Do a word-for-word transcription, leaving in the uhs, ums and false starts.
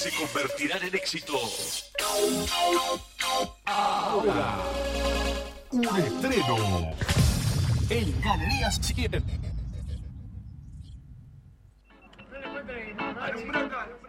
se convertirán en éxito. Ahora, un estreno en Galería cien. Alumbracas.